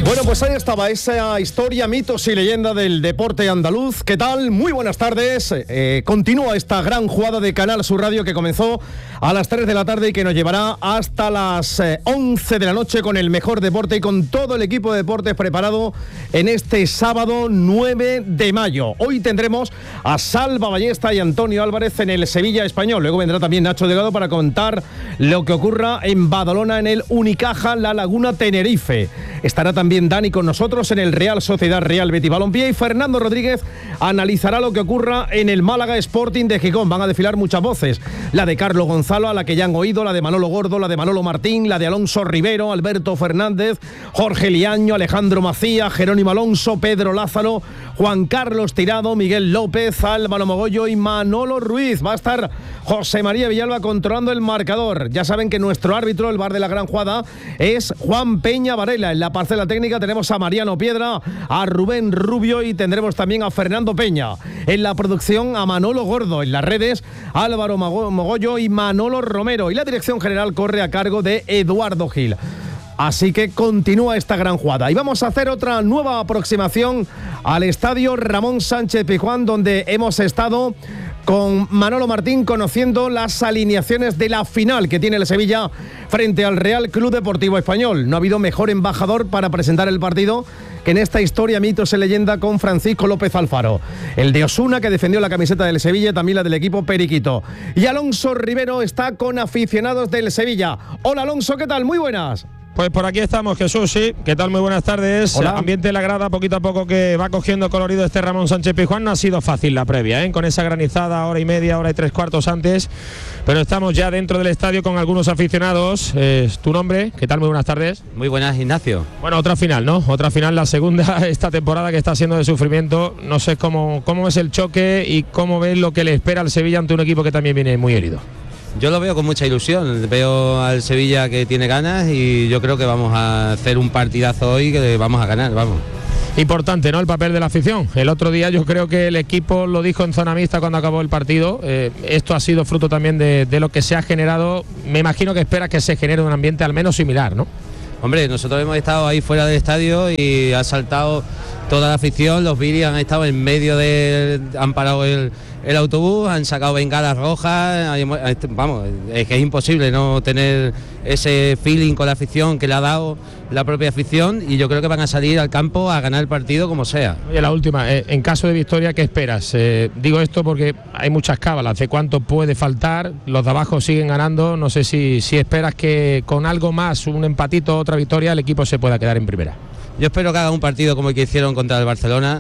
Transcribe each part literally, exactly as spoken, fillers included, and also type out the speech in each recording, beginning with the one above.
Bueno, pues ahí estaba esa historia, mitos y leyenda del deporte andaluz. ¿Qué tal? Muy buenas tardes. Eh, continúa esta gran jugada de Canal Sur Radio que comenzó a las tres de la tarde y que nos llevará hasta las eh, once de la noche con el mejor deporte y con todo el equipo de deportes preparado en este sábado nueve de mayo. Hoy tendremos a Salva Ballesta y Antonio Álvarez en el Sevilla Español. Luego vendrá también Nacho Delgado para contar lo que ocurra en Badalona en el Unicaja La Laguna Tenerife. Estará también Dani con nosotros en el Real Sociedad Real Betis Balompié y Fernando Rodríguez analizará lo que ocurra en el Málaga Sporting de Gijón. Van a desfilar muchas voces, la de Carlos Gonzalo, a la que ya han oído, la de Manolo Gordo, la de Manolo Martín, la de Alonso Rivero, Alberto Fernández, Jorge Liaño, Alejandro Macías, Jerónimo Alonso, Pedro Lázaro, Juan Carlos Tirado, Miguel López, Álvaro Mogollo y Manolo Ruiz. Va a estar José María Villalba controlando el marcador. Ya saben que nuestro árbitro, el bar de la Gran Jugada, es Juan Peña Varela. En la parcela técnica tenemos a Mariano Piedra, a Rubén Rubio y tendremos también a Fernando Peña. En la producción a Manolo Gordo. En las redes Álvaro Mogollo y Manolo Romero. Y la dirección general corre a cargo de Eduardo Gil. Así que continúa esta gran jugada. Y vamos a hacer otra nueva aproximación al estadio Ramón Sánchez Pizjuán, donde hemos estado con Manolo Martín conociendo las alineaciones de la final que tiene el Sevilla frente al Real Club Deportivo Español. No ha habido mejor embajador para presentar el partido que en esta historia, mitos y leyenda, con Francisco López Alfaro. El de Osuna, que defendió la camiseta del Sevilla, también la del equipo Periquito. Y Alonso Rivero está con aficionados del Sevilla. Hola Alonso, ¿qué tal? Muy buenas. Pues por aquí estamos, Jesús, sí. ¿Qué tal? Muy buenas tardes. Hola. Ambiente en la grada, poquito a poco que va cogiendo colorido este Ramón Sánchez Pizjuán. No ha sido fácil la previa, ¿eh? Con esa granizada, hora y media, hora y tres cuartos antes. Pero estamos ya dentro del estadio con algunos aficionados. Eh, ¿Tu nombre? ¿Qué tal? Muy buenas tardes. Muy buenas, Ignacio. Bueno, otra final, ¿no? Otra final, la segunda esta temporada que está siendo de sufrimiento. No sé cómo, cómo es el choque y cómo ves lo que le espera al Sevilla ante un equipo que también viene muy herido. Yo lo veo con mucha ilusión, veo al Sevilla que tiene ganas y yo creo que vamos a hacer un partidazo hoy que vamos a ganar, vamos. Importante, ¿no?, el papel de la afición. El otro día yo creo que el equipo lo dijo en zona mixta cuando acabó el partido. Eh, esto ha sido fruto también de, de lo que se ha generado. Me imagino que esperas que se genere un ambiente al menos similar, ¿no? Hombre, nosotros hemos estado ahí fuera del estadio y ha saltado toda la afición, los viris han estado en medio de... han parado el, el autobús, han sacado bengalas rojas, vamos, es que es imposible no tener ese feeling con la afición que le ha dado la propia afición y yo creo que van a salir al campo a ganar el partido como sea. Oye, la última, eh, en caso de victoria, ¿qué esperas? Eh, digo esto porque hay muchas cábalas de cuánto puede faltar, los de abajo siguen ganando, no sé si, si esperas que con algo más, un empatito, otra victoria, el equipo se pueda quedar en primera. Yo espero que haga un partido como el que hicieron contra el Barcelona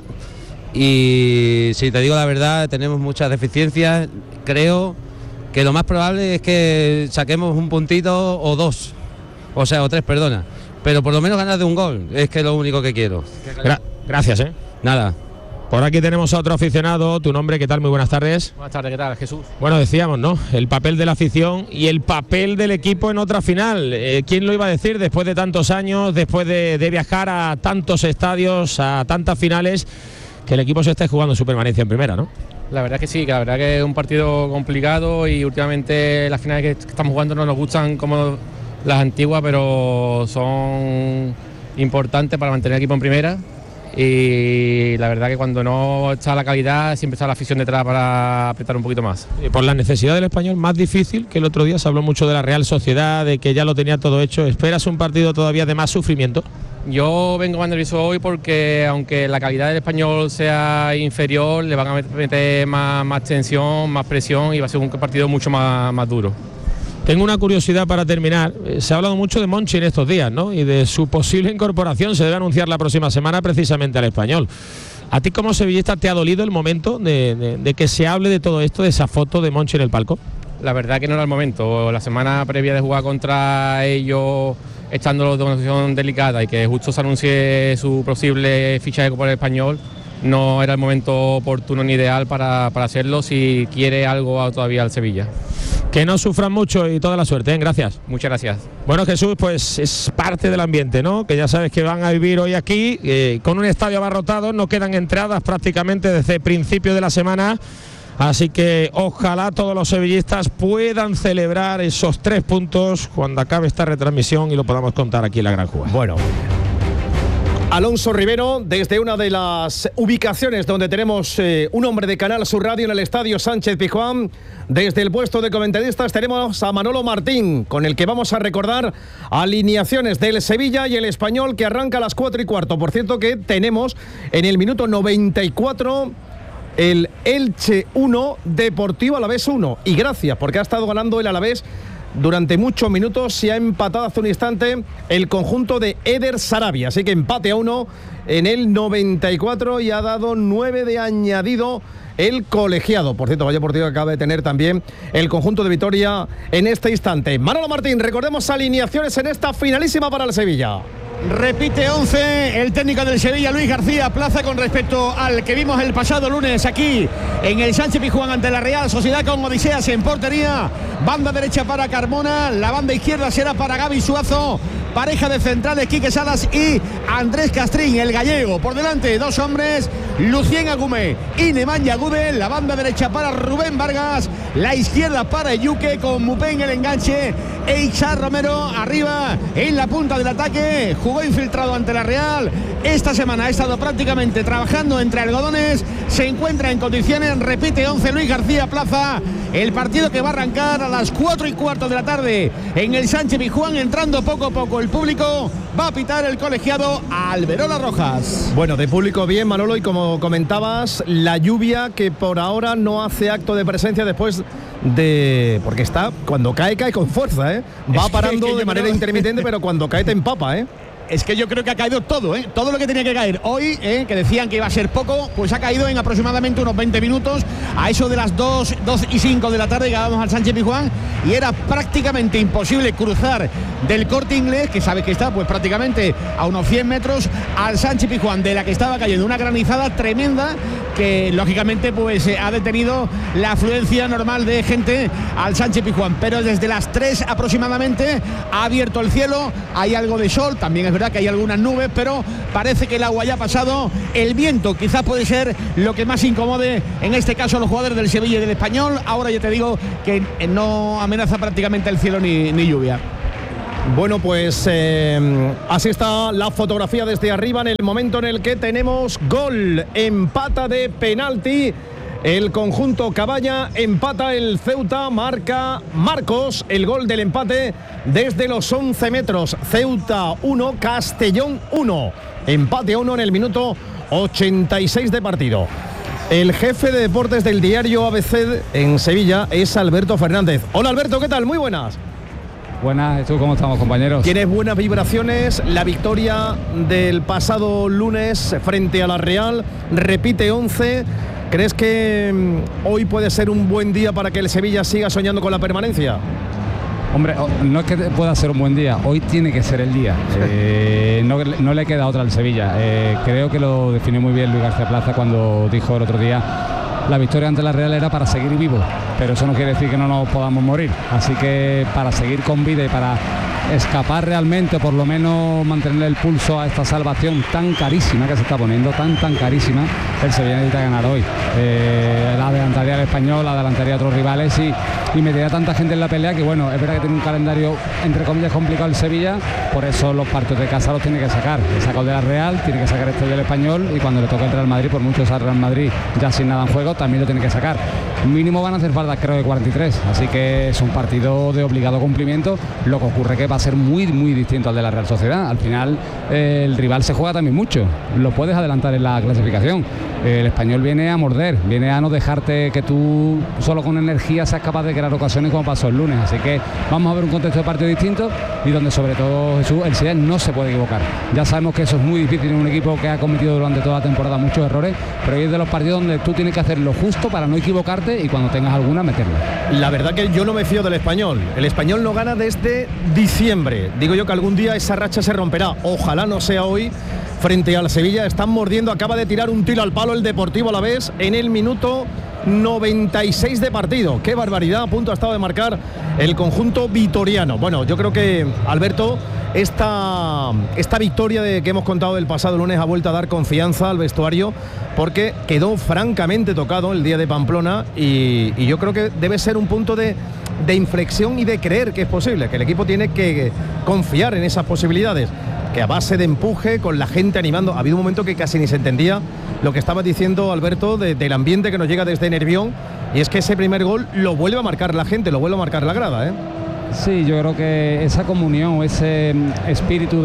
y si te digo la verdad tenemos muchas deficiencias, creo que lo más probable es que saquemos un puntito o dos, o sea, o tres, perdona, pero por lo menos ganar de un gol, es que es lo único que quiero. Gra- gracias, ¿eh? Nada. Por aquí tenemos a otro aficionado, tu nombre, ¿qué tal? Muy buenas tardes. Buenas tardes, ¿qué tal, Jesús? Bueno, decíamos, ¿no?, el papel de la afición y el papel del equipo en otra final. Eh, ¿Quién lo iba a decir después de tantos años, después de, de viajar a tantos estadios, a tantas finales, que el equipo se esté jugando su permanencia en primera, ¿no? La verdad es que sí, que la verdad que es un partido complicado y últimamente las finales que estamos jugando no nos gustan como las antiguas, pero son importantes para mantener el equipo en primera. Y la verdad que cuando no está la calidad siempre está la afición detrás para apretar un poquito más. Y por la necesidad del Español, más difícil que el otro día, se habló mucho de la Real Sociedad, de que ya lo tenía todo hecho. ¿Esperas un partido todavía de más sufrimiento? Yo vengo más nervioso hoy porque aunque la calidad del Español sea inferior, le van a meter más, más tensión, más presión y va a ser un partido mucho más, más duro. Tengo una curiosidad para terminar. Se ha hablado mucho de Monchi en estos días, ¿no?, y de su posible incorporación. Se debe anunciar la próxima semana precisamente al Español. ¿A ti como sevillista te ha dolido el momento de, de, de que se hable de todo esto, de esa foto de Monchi en el palco? La verdad que no era el momento. La semana previa de jugar contra ellos, estando de una situación delicada y que justo se anuncie su posible fichaje por el Español, no era el momento oportuno ni ideal para, para hacerlo si quiere algo todavía al Sevilla. Que no sufran mucho y toda la suerte, ¿eh? Gracias. Muchas gracias. Bueno, Jesús, pues es parte del ambiente, ¿no?, que ya sabes que van a vivir hoy aquí, eh, con un estadio abarrotado, no quedan entradas prácticamente desde principio de la semana, así que ojalá todos los sevillistas puedan celebrar esos tres puntos cuando acabe esta retransmisión y lo podamos contar aquí en la Gran Jugada. Bueno, Alonso Rivero, desde una de las ubicaciones donde tenemos eh, un hombre de Canal Sur Radio en el Estadio Sánchez-Pizjuán. Desde el puesto de comentaristas tenemos a Manolo Martín, con el que vamos a recordar alineaciones del Sevilla y el Español, que arranca a las cuatro y cuarto. Por cierto que tenemos en el minuto noventa y cuatro el Elche uno, Deportivo Alavés uno. Y gracias, porque ha estado ganando el Alavés durante muchos minutos. Se ha empatado hace un instante el conjunto de Eder Sarabia, así que empate a uno en el noventa y cuatro y ha dado nueve de añadido el colegiado. Por cierto, vaya partido que acaba de tener también el conjunto de Vitoria en este instante. Manolo Martín, recordemos alineaciones en esta finalísima para el Sevilla. Repite once el técnico del Sevilla, Luis García Plaza, con respecto al que vimos el pasado lunes aquí en el Sánchez-Pizjuán ante la Real Sociedad, con Odiseas en portería. Banda derecha para Carmona, la banda izquierda será para Gaby Suazo, pareja de centrales Quique Salas y Andrés Castrín, el gallego. Por delante, dos hombres, Lucien Agumé y Nemanja Gudel. La banda derecha para Rubén Vargas, la izquierda para Yuque, con Mupé en el enganche e Ixar Romero arriba en la punta del ataque. Jugó infiltrado ante la Real. Esta semana ha estado prácticamente trabajando entre algodones. Se encuentra en condiciones. Repite once Luis García Plaza. El partido que va a arrancar a las cuatro y cuarto de la tarde en el Sánchez-Pizjuán, entrando poco a poco el público. Va a pitar el colegiado Alberola Rojas. Bueno, de público bien, Manolo, y como comentabas, la lluvia que por ahora no hace acto de presencia después de... porque está, cuando cae, cae con fuerza, ¿eh? Va es parando que, que de manera creo... intermitente, pero cuando cae te empapa, ¿eh? Es que yo creo que ha caído todo, ¿eh? Todo lo que tenía que caer hoy, ¿eh? Que decían que iba a ser poco, pues ha caído en aproximadamente unos veinte minutos, a eso de las dos, dos y cinco de la tarde. Llegábamos al Sánchez-Pizjuán y era prácticamente imposible cruzar del Corte Inglés, que sabe que está pues prácticamente a unos cien metros, al Sánchez-Pizjuán, de la que estaba cayendo una granizada tremenda que lógicamente pues eh, ha detenido la afluencia normal de gente al Sánchez-Pizjuán. Pero desde las tres aproximadamente ha abierto el cielo, hay algo de sol, también es verdad que hay algunas nubes, pero parece que el agua ya ha pasado. El viento quizás puede ser lo que más incomode en este caso a los jugadores del Sevilla y del Español. Ahora ya te digo que no amenaza prácticamente el cielo ni, ni lluvia. Bueno, pues eh, así está la fotografía desde arriba en el momento en el que tenemos gol. Empata de penalti el conjunto Caballa, empata el Ceuta, marca Marcos el gol del empate desde los once metros. Ceuta uno, Castellón uno. Empate a uno en el minuto ochenta y seis de partido. El jefe de deportes del diario A B C en Sevilla es Alberto Fernández. Hola Alberto, ¿qué tal? Muy buenas. Buenas, ¿tú cómo estamos, compañeros? Tienes buenas vibraciones. La victoria del pasado lunes frente a la Real, repite once. ¿Crees que hoy puede ser un buen día para que el Sevilla siga soñando con la permanencia? Hombre, no es que pueda ser un buen día, hoy tiene que ser el día. Eh, no, no le queda otra al Sevilla. Eh, creo que lo definió muy bien Luis García Plaza cuando dijo el otro día: la victoria ante la Real era para seguir vivos, pero eso no quiere decir que no nos podamos morir. Así que para seguir con vida y para escapar realmente, por lo menos mantener el pulso a esta salvación tan carísima que se está poniendo, tan tan carísima, el Sevilla necesita ganar hoy. Eh, la adelantaría al Español, la adelantaría a otros rivales y, y metería a tanta gente en la pelea que, bueno, es verdad que tiene un calendario entre comillas complicado el Sevilla, por eso los partidos de casa los tiene que sacar. Le sacó el de la Real, tiene que sacar este del Español, y cuando le toca el Real Madrid, por mucho que sea el Real Madrid ya sin nada en juego, también lo tiene que sacar. Mínimo van a hacer falta, creo, de cuarenta y tres, así que es un partido de obligado cumplimiento. Lo que ocurre que va a ser muy muy distinto al de la Real Sociedad. Al final eh, el rival se juega también mucho, lo puedes adelantar en la clasificación. El Español viene a morder, viene a no dejarte que tú solo con energía seas capaz de crear ocasiones como pasó el lunes, así que vamos a ver un contexto de partido distinto y donde sobre todo, Jesús, el Sevilla no se puede equivocar. Ya sabemos que eso es muy difícil en un equipo que ha cometido durante toda la temporada muchos errores, pero hoy es de los partidos donde tú tienes que hacer lo justo para no equivocarte y cuando tengas alguna meterla. La verdad que yo no me fío del Español. El Español no gana desde diciembre. Digo yo que algún día esa racha se romperá. Ojalá no sea hoy frente al Sevilla. Están mordiendo, acaba de tirar un tiro al palo el Deportivo Alavés en el minuto noventa y seis de partido. Qué barbaridad, a punto ha estado de marcar el conjunto vitoriano. Bueno, yo creo que, Alberto, esta, esta victoria de que hemos contado el pasado lunes ha vuelto a dar confianza al vestuario, porque quedó francamente tocado el día de Pamplona y, y yo creo que debe ser un punto de, de inflexión y de creer que es posible, que el equipo tiene que confiar en esas posibilidades. que a base de empuje, con la gente animando, ha habido un momento que casi ni se entendía lo que estaba diciendo Alberto de, del ambiente que nos llega desde Nervión, y es que ese primer gol lo vuelve a marcar la gente, lo vuelve a marcar la grada, ¿eh? Sí, yo creo que esa comunión, ese espíritu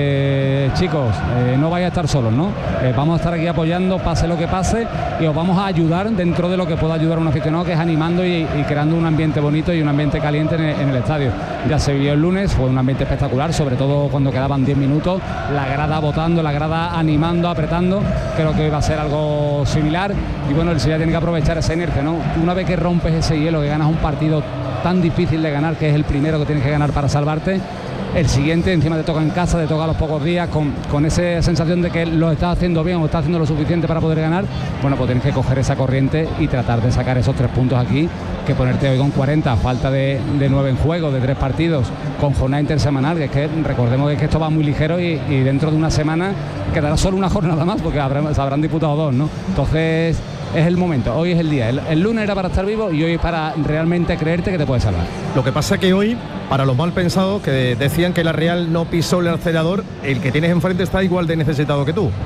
de chicos, eh, no vais a estar solos, ¿no? Eh, vamos a estar aquí apoyando, pase lo que pase, y os vamos a ayudar dentro de lo que pueda ayudar a un aficionado, que es animando y, y creando un ambiente bonito y un ambiente caliente en el, en el estadio. Ya se vio el lunes, fue un ambiente espectacular, sobre todo cuando quedaban diez minutos, la grada votando, la grada animando, apretando. Creo que hoy va a ser algo similar, y bueno, el Sevilla tiene que aprovechar esa inercia, ¿no? Una vez que rompes ese hielo, que ganas un partido tan difícil de ganar, que es el primero que tienes que ganar para salvarte, el siguiente encima te toca en casa, te toca a los pocos días, con, con esa sensación de que lo estás haciendo bien o estás haciendo lo suficiente para poder ganar, bueno, pues tienes que coger esa corriente y tratar de sacar esos tres puntos aquí, que ponerte hoy con cuarenta, falta de, de nueve en juego, de tres partidos, con jornada intersemanal, que es que recordemos que esto va muy ligero, y, y dentro de una semana quedará solo una jornada más, porque habrán, se habrán disputado dos, ¿no? Entonces es el momento, hoy es el día. El, el lunes era para estar vivo y hoy es para realmente creerte que te puedes salvar. Lo que pasa es que hoy, para los mal pensados que decían que la Real no pisó el acelerador, el que tienes enfrente está igual de necesitado que tú.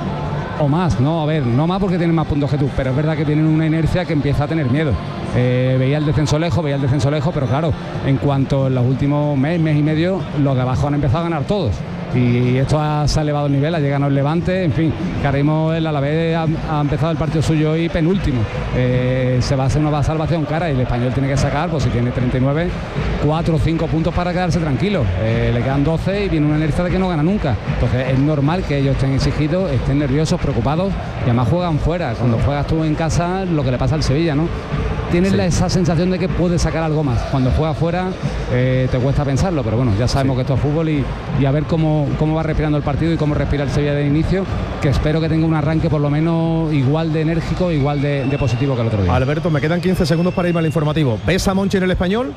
O más, no, a ver, no más porque tienen más puntos que tú, pero es verdad que tienen una inercia que empieza a tener miedo. Eh, veía el descenso lejos, veía el descenso lejos, pero claro, en cuanto en los últimos mes, mes y medio, los de abajo han empezado a ganar todos. Y esto ha, se ha elevado el nivel, ha llegado el Levante, en fin, que ahora mismo el Alavés ha, ha empezado el partido suyo y penúltimo. Eh, se va a hacer una salvación cara, y el Español tiene que sacar, pues si tiene treinta y nueve, cuatro o cinco puntos para quedarse tranquilo. Eh, le quedan doce y viene una inercia de que no gana nunca. Entonces es normal que ellos estén exigidos, estén nerviosos, preocupados, y además juegan fuera. Cuando juegas tú en casa, lo que le pasa al Sevilla, ¿no? Tienes sí. la, esa sensación de que puedes sacar algo más. Cuando juegas fuera eh, te cuesta pensarlo, pero bueno, ya sabemos sí. que esto es fútbol, y, y a ver cómo, cómo va respirando el partido y cómo respira el Sevilla de inicio, que espero que tenga un arranque por lo menos igual de enérgico, igual de, de positivo que el otro día. Alberto, me quedan quince segundos para irme al informativo. ¿Ves a Monchi en el Español?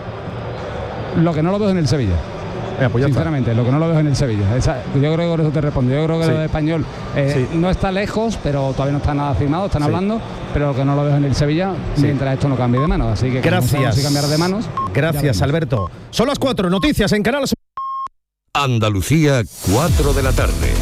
Lo que no lo veo en el Sevilla. Venga, pues sinceramente, está. Lo que no lo veo en el Sevilla. Esa, yo creo que por eso te respondo. Yo creo que sí. lo de Español eh, sí. no está lejos, pero todavía no está nada firmado, están sí. hablando, pero lo que no lo veo en el Sevilla, sí. mientras esto no cambie de manos. Así que gracias. Si cambiar de manos. Gracias, Alberto. Son las cuatro, noticias en Canal Andalucía, cuatro de la tarde.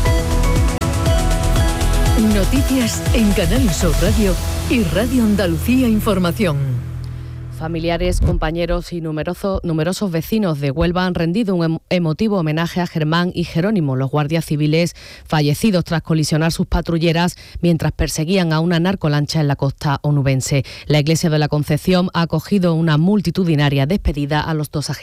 Noticias en Canal Sur Radio y Radio Andalucía Información. Familiares, compañeros y numerosos, numerosos vecinos de Huelva han rendido un emotivo homenaje a Germán y Jerónimo, los guardias civiles fallecidos tras colisionar sus patrulleras mientras perseguían a una narcolancha en la costa onubense. La Iglesia de la Concepción ha acogido una multitudinaria despedida a los dos agentes.